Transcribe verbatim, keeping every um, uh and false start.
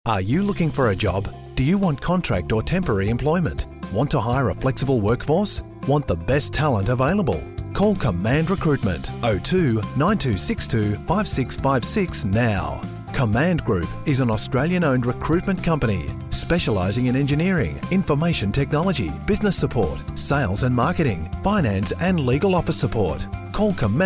Are you looking for a job? Do you want contract or temporary employment? Want to hire a flexible workforce? Want the best talent available? Call Command Recruitment oh two nine two six two five six five six now. Command Group is an Australian-owned recruitment company specialising in engineering, information technology, business support, sales and marketing, finance and legal office support. Call Command